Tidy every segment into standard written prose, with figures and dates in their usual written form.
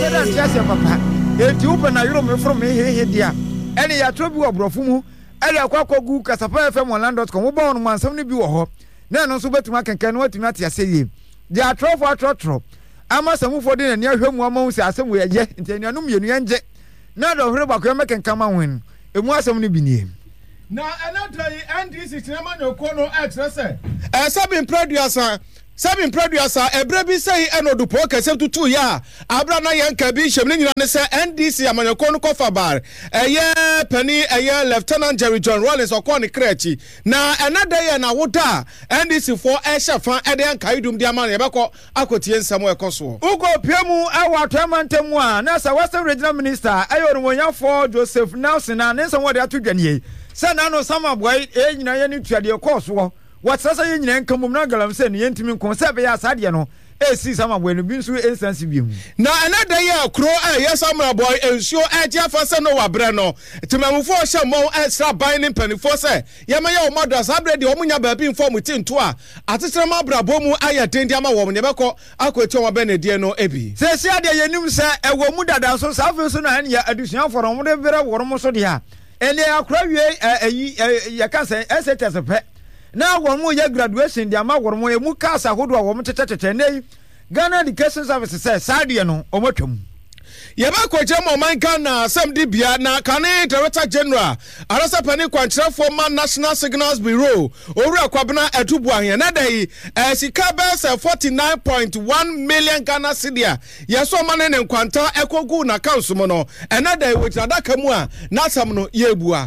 said that just papa. Eti open na Euro me from me he dia. Ene ya tro bi obrofo mu. Ele akwakogu kasapa FM online.com. Wo ba on mansam ne bi wo ho. Na no so betuma kenken no watumi ate aseye. Dia atro. Ama samufo de na ahwemu ama se asem we ye. Ntianuanum yenu yenje. Na do hore bakọ mekenkan ma wen. Emu asem ne bi nie. Na another NDC tinama nyoko no exercise. Sabin producer ebre bi say enodupo kesem tutu ya abra na yanka bi hyem ne nyina ne say NDC amanyoko no kofa bar penny Lieutenant Jerry John Rollins okọ ne krechi na another year na woda NDC for ehyefa ede yanka idum dia ma na yebekọ akotie nsam ekoso ugo piemu awa twamantemu a na sa Western Regional Minister ayorumonyafo Joseph Nelson na ne nsam wode atodwane say na no sama boy nyina ye ne tuade ekoso what sasa ye nyina nkamum na galamse ne yentimi nkon se be ya asade no esi sama boy no bi nso instance bi mu na another year kro yes sama boy ensuo eje afase no wabre no timamufo hye mo extra binding penifo se ye me ye o mothers abrede o munya ba bi inform tinto a atetere ma brabo mu aye dendi ama wo ne beko akweti o be ne die no ebi se si ade ye nim se ewo mu dada so sa afi so na ne ya adusuan forom mo de bere worom so de ha ene akra wie ya kan se SHS pe na womo ya graduation dia ma womo e mu kasa hodo a womo tete nei Ghana Education Service say sadie no omotwam yeba kwaje mo man Ghana Sam Dibia na Kane Director General Arasa Pani Kwanchira former National Signals Bureau Owura Kwabena Etubu ahia na dai sika bese 49.1 million Ghana cedi yeso mane ne nkwanta ekogu na council mo no na dai wetadaka mu a na sam no yebua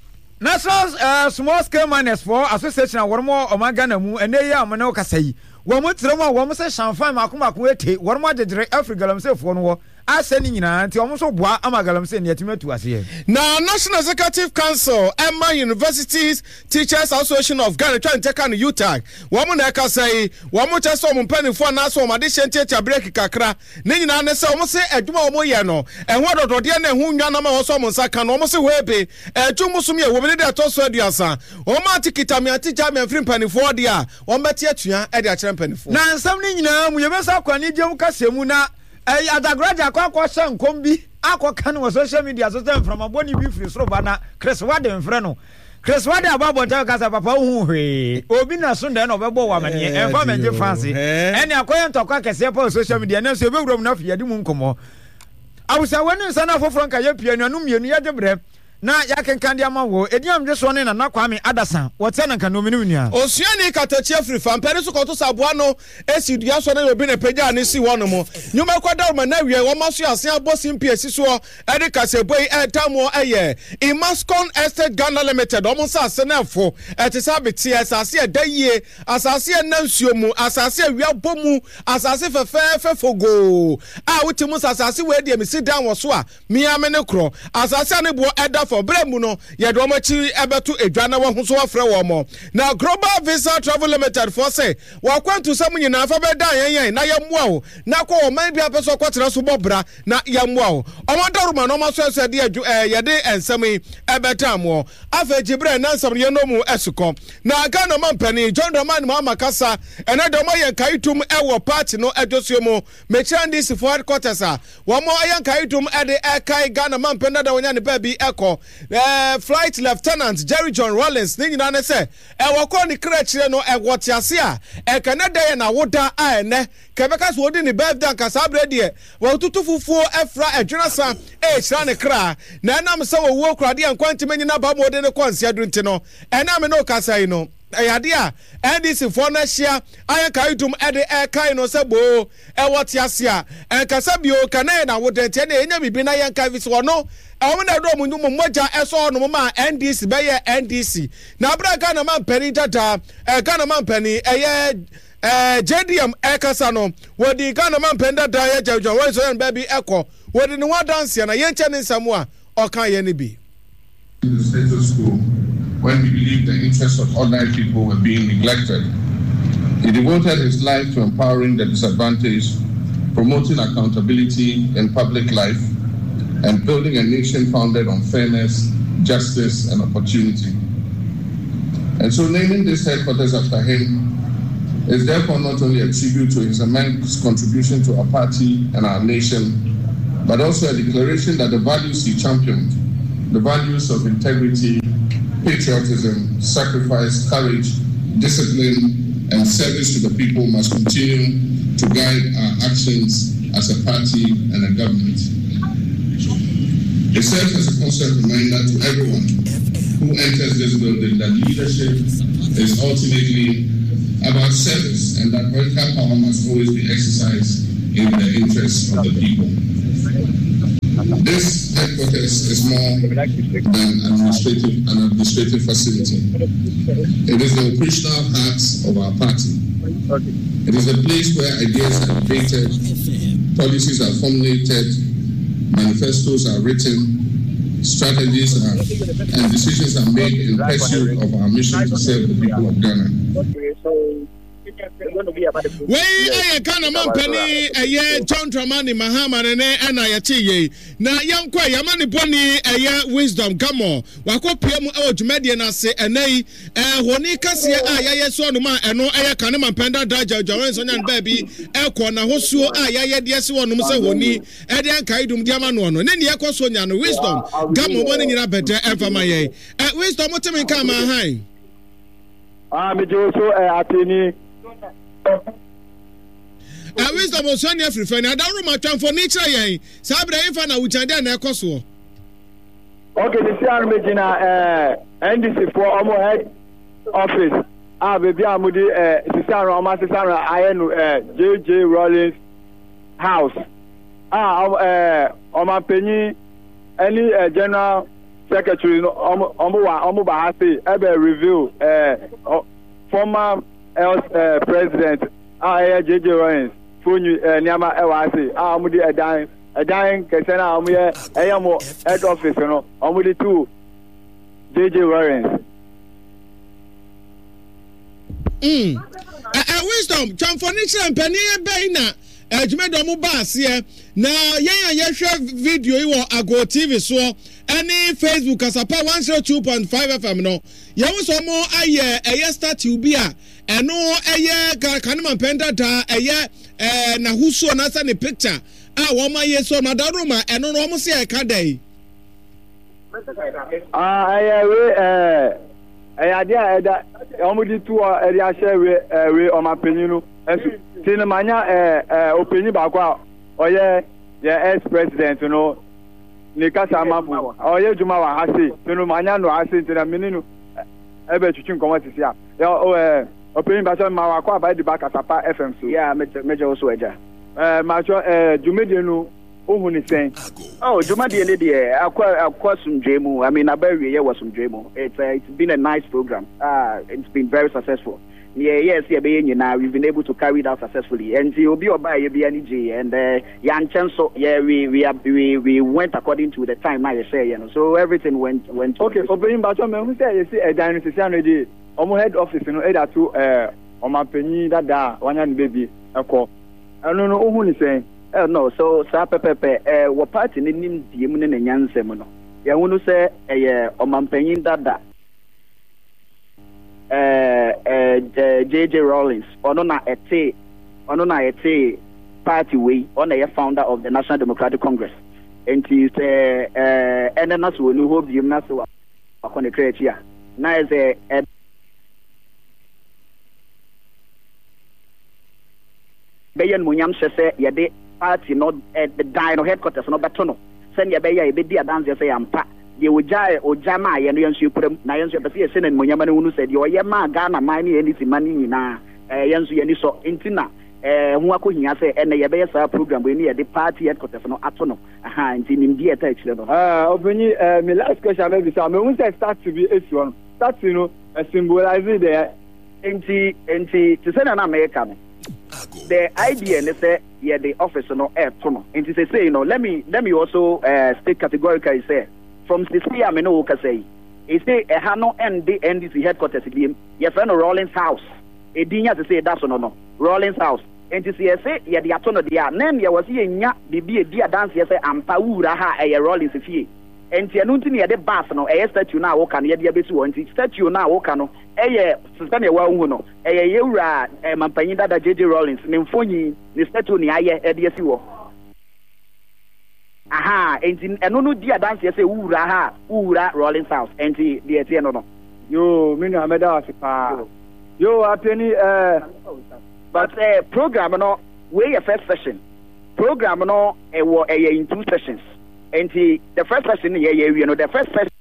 National Small Scale Miners for Association wormo omagana mu ene ya amane okasai wo mo tiremo wo mo se shanfan makomako ete wormo adedere Africa galamsefo no wo aseni nyina nti wo so boa amagalamse ne atimatu ase na National Executive Council Emma Universities Teachers Association of Ghana try take an UTAG wo mo na kasai wo mo che so mo mpanifo na so mo de hyentia break kakra ne nyina ne se wo mo se adwuma wo mo ye no enho dodode na enho nwa na ma wo so mo nsaka no wo mo se webe adwuma sum ye wo be de to so aduasa wo ma tikita me atija me mfiri mpanifo de a wo mbeti atua e de a kire mpanifo na nsam ne nyina mu ye besa kwani gem kasemu na adagraja akwa shankom bi akoka no social media so tem from aboni bi free so bana Chris Wade mfre no Chris Wade ababo ta kasa papa hu hwe obi na so nda na obebo wa mane enfa menje fancy ene akoye ntokwa kese pa social media na so ebewuram na fiade mu nkomo abusa wani nsana foforo nka ye pia nuanum yenu ye debre na yakenkan dia ma wo ediam dwe so ne na Kwame Adasan wote na kan nominu nua osuani katachi afri fampere so koto saboa no esi dua so na obi na pagya ne si wono mo nyuma kwada ma na wie wo maso ase abosim piesi so ede kaseboi etamo eye Imascon Estate Ghana Limited omo sa ase na fo etisa beti asase edayie asase nansuo mu asase awia bomu asase fefe fogo a wutimu asase we de misi dan wo so a miame ne kro asase ne bo eda for bremu no ye do machi ebetu edwana wo ho so afre wo mo na Global Visa Travel Limited for say wa kwantu sam nyina fa be dan yen na yamua o na ko o man bia peso kwatena so bobra na yamua o omodaruma no maso ese de ye de ensam ebetam o afa jibre na nsam ye no mu esuko na Ghana mampani John Dramani Mahama kasa ena de mo yen kaitum ewo party no edosuo mu mechandi si for headquarters a wo mo yen kaitum ede ekai Ghana mampenda da wonya ne ba bi eko Flight Lieutenant Jerry John Rollins ni nyina ne se wako ni krechire no wote ase a Canada ye na woda a ene kebeka so odi ni birthday nkasa brede wo tutu fufuo efra adwenasa chira ne kra na enam se wo wo krade ankwanti menyina ba mode ne konse adunti no enam no kasai no ayade a NDC for na hia ayan kaitum ede kai no se bo wote ase a nkasa bio kana na woda ntia na enya bibi na yan kai vis wono awon na do mu moja eso no ma NDC be ye NDC na bra Ghana man pani dada Ghana man pani JDM ekasa no wodi Ghana man pani dada ye John we so baby eko wodi ni wa dance na ye nche ni nsamo a okan ye ni bi the status quo when he believed the interests of ordinary people were being neglected. He devoted his life to empowering the disadvantaged, promoting accountability in public life, and building a nation founded on fairness, justice, and opportunity. And so naming this headquarters after him is therefore not only a tribute to his immense contribution to our party and our nation, but also a declaration that the values he championed, the values of integrity, patriotism, sacrifice, courage, discipline, and service to the people must continue to guide our actions as a party and a government. It serves as a constant reminder to everyone who enters this building that leadership is ultimately about service and that political power must always be exercised in the interests of the people. This headquarters is more than an administrative facility. It is the operational heart of our party. It is a place where ideas are debated, policies are formulated, manifestos are written, strategies and decisions are made in pursuit of our mission to serve the people of Ghana. Wey Ghana man penny John Dramani Mahama and I na young kwa yamani boni wisdom kamo wako PM Jumedian say and nay Honi Cassia so no man and no Kanama Penda Daja Johnson and baby Elkona Hosu yes one Honi Edian Kaidum Diamano then Yakosonia wisdom Gamo one in a better ever my wisdom what to come high. Me Joso Atini wisdom was on your friend. I don't know much for nature. Sabre Infana, which I done a coso. Okay, the Sian Regina NDC for Omo head office. Baby Amudi, Sisara, Masisara, JJ Rollins house. Oma Penny, any general secretary, Omo Bahasi, Ebe review, former president JJ Rollins Funyu Niama Ewasi Amudi a dying Kesena Amuye Ayamo head office no Amudi 2 JJ Rollins wisdom Chamfonicha and Penny Baina Jumedomu Bass here now yeshare video you Ago TV so any Facebook as a 102.5 FM no yawo so mo aye statue bia eno aye kanman penda da aye na huso na sa ne picture wo ma ye so na daruma eno no mo se e ka dai aye we dia eda omudi tu area share we o ma peninu esu tin manya openi ba kwa oye ex president no ni kasa mafu oye juma wa hase tinu manya no hase tina mininu ebe chuchu nkomo sisi a openi ba so ma wa kwa ba di ba kasapa FM so ya meje oso eja ma cho jumedie no ohun ni sen jumedie ne de akwa sumdwemu I mean abawie ye wasumdwemu it's been a nice program it's been very successful. Yes, we've been able to carry it out successfully. And you'll be by BNG and Yan Chanso, we went according to the time I say, you know. So everything went okay. For bringing back who say you see a dynasty head office, you know, either to on my penny that one baby a call. I don't know who is saying. No, so Pepe, what party in the Yemen and Yan Semono. You want to say on my penny that. JJ Rollins ono na ete party way ono ye founder of the National Democratic Congress and he say enenas we no hope you na so akone create here na is beyen munyam se ye de party not the dino headquarters no beto no send ye be ye be dia dance say ampa ye ojama ye no yensu pram na yensu be se senen monyama ne hunu se de oye ma Ghana man ni eni mani nyina yensu ye ni so intina hu akohia se ene ye be sa program we ni ye de party headquarters no ato no aha nti nim die ta chire no obeni me last question be say me hu say start to be esu no start no symbolize the enti to say na America no the idea is say yeah the office no to no enti say you know let me also state categorically say from this year, I know what say. He say a Hano and the NDC headquarters again. Your friend Rollins house. A dinya to say that's no Rollins house. And to say yeah the atono dia. Name ya was here nya bibi a dear dance yes am paura ha a Rollins fee. And tia nunti near the bass no a statue now walk and yet besu and statue now walk no a suspend a well no a yura mampanyida da JJ Rollins nimfoni ni statue ni aye ediasiwo. aha enti eno no dia dance say ura Rolling South enti the tie no yo me no ameda asipa yo apeni but program no we your first session program no in 2 sessions enti the first session the first session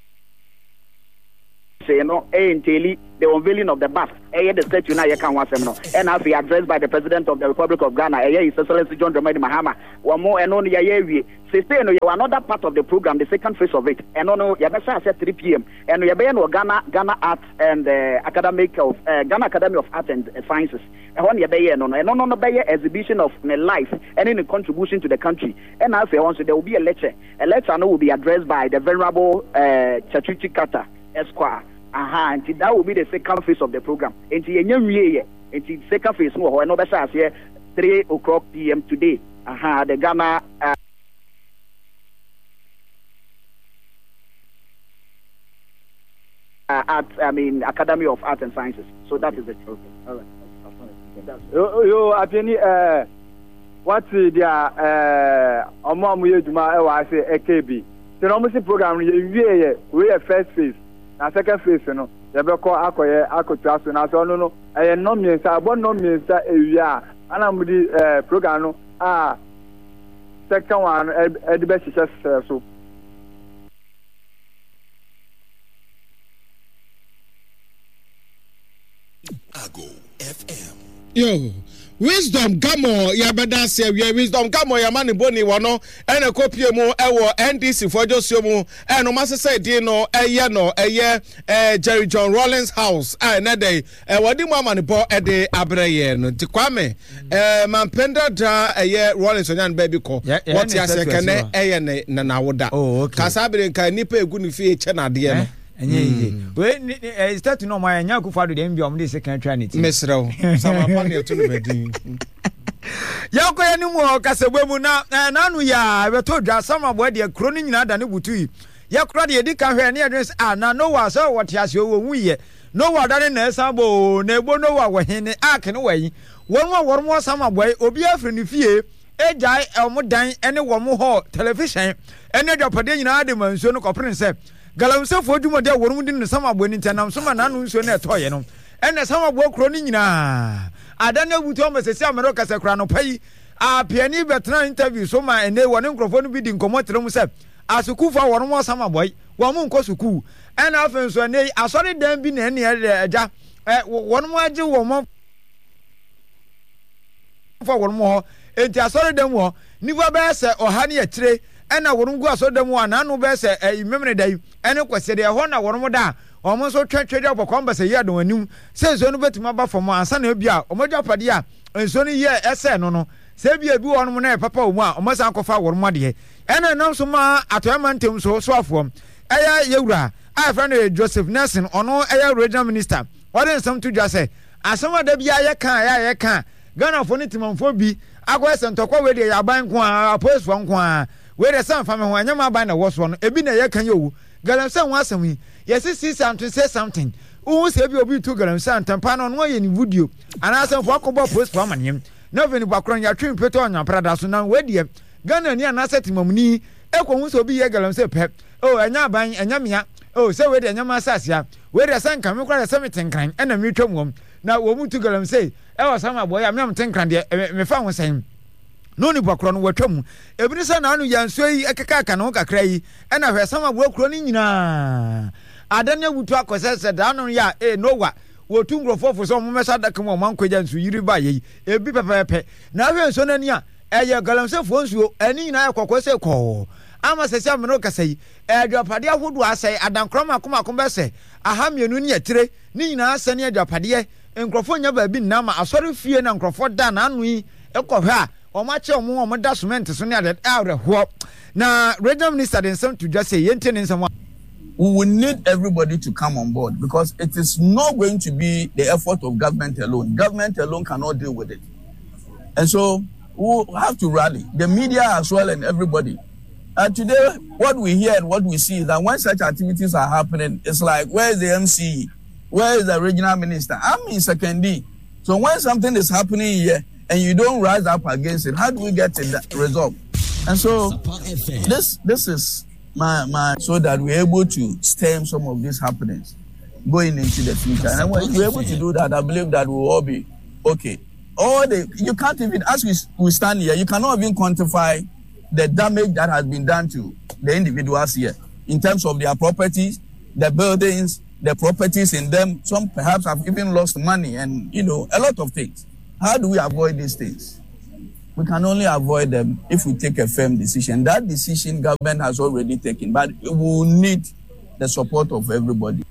the unveiling of the bus, the statue now can once and as we addressed by the President of the Republic of Ghana, His Excellency John Dramani Mahama, one more and only you another part of the program, the second phase of it, and no, Yabasa at 3 p.m. and we are Ghana Art and Academic of Ghana Academy of Art and Sciences. And on your bay and on the exhibition of life and any contribution to the country. And as we also there will be a lecture. A lecture will be addressed by the Venerable Chachuchi Kata Esquire. And that will be the second phase of the program. And the second phase, no, and over here 3 o'clock p.m. today. The Ghana. Academy of Art and Sciences. So that is it. Okay. All right. Yo, Apeni, what's the Omamu Yuma? I say AKB. The normal program we are first phase. Na second phase no ye be ko akoye akotua so na so no e no miensa abo no miensa ewia ana mudi program no second one e de be success so Ago FM yo Wisdom Gamo yabeda se we Wisdom Gamo yamane boni wono ene kopie mu ewo NDC fojosio mu eno masese di no Jerry John Rawlings house na dey wodi mu amane bo de abreye no tikwame mampenda da Rawlings onyan ba bi ko what ya sekene ne na woda kasabere nka nipa egu ni fie che na de no we start no my nya ku fado dem bi om dey second trinity mesrew sama pane to no bedin yakoya ni mu kasebemu na nanu ya beto dwa sama bo de kro ni nyina da ne butui yakora de edi ka hwe ne adwes na no wa so what ase wo wuye no wa da ne na sabo na ebo no wa wo hene akene wayi won mo sama boy obi afri ni fie ejai elmo dan ene wo mo ho television ene dwapade nyina de manso no kopren se galamsefo adwuma de worum din ne sama bo ni ntanam so ma nanu nso na etoye no ene sama bo kro ni nyina adana buto mesese amero kase kra no pai a piani betna interview so ma ene wone nkrofo no bi di nkomotere mu se asuku fa worum sama boy wo mu nko suku ene afen so ene asori dan bi na ene eja worum age wo mo fa worum ho enti asori dan wo niwa be se ohane ya kire ena worum gu asori dan wo ananu be se memre dai ene kwese de ho na worum da omo so twetwe de obokon se ye do anim se so no betuma ba fom ansa na bia omodwa pade a enso no ye ese no se bia bi wonom na papa omu a omo san kofa worum de ena nam so ma atoyama ntem so afom eya yewura a friend Joseph Nelson ono eya regional minister ode nsam to dwa se asama da bia ye kan Ghana fo ni timamfo bi akwa sentokwa we de yaban ko a police fo nko a we de san fami ho anyama aban na wo so no ebi na ye kan yewu galamsa ho asam yi yes see something say something who say bi obi to galamsa ntampa no no ye ni video ana asam fo akobo police fo amanem na veni bakron ya twin peto anya prada so na we de Ghana ni ana setimamni ekwo so bi ye galamsa pep anya aban anya mia say we de anyama asasia we de san kan me kwara se metenkran na me twam na wo mu to galamsa was sama boy am nam tenkran de me fa ho sen no ni bakro no watwam ebini sa na anu yanso yi ekeka no kakra yi na hwe sama bo akro ni nyina adanya wutu akosese da no ya nowa wotu ngrofofo so mo mesa da kemo man kwaja nsu yiri ba yi ebi pepepe na hwe nso nani a eye galamse fo nsuo ani nyina akokose ko ama sese ameno kasai adwapade ahodo asai adankroma akoma se aha mienu ni atire ni nyina asane adwapade nkrofo nya ba bi na ma asori fie na nkrofo da na anu yi ekohwe a omache omo da cement so ne ho na regional minister den some to just say yentene nsam we will need everybody to come on board because it is not going to be the effort of government alone. Government alone cannot deal with it. And so we have to rally, the media as well and everybody. And today, what we hear and what we see is that when such activities are happening, it's like, where is the MCE? Where is the regional minister? I'm in second D. So when something is happening here and you don't rise up against it, how do we get it resolved? And so this is my so that we're able to stem some of these happenings going into the future. And when we're able to do that, I believe that we'll all be okay. You can't even, as we stand here, you cannot even quantify the damage that has been done to the individuals here in terms of their properties, the buildings, the properties in them. Some perhaps have even lost money and, a lot of things. How do we avoid these things? We can only avoid them if we take a firm decision. That decision government has already taken, but it will need the support of everybody.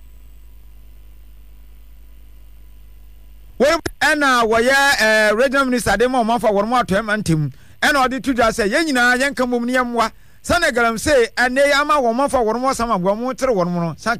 And where regional minister demo for one more term and team and all the two just say yenina yankamum niamwa Senegal say and they ama one more for one more some one more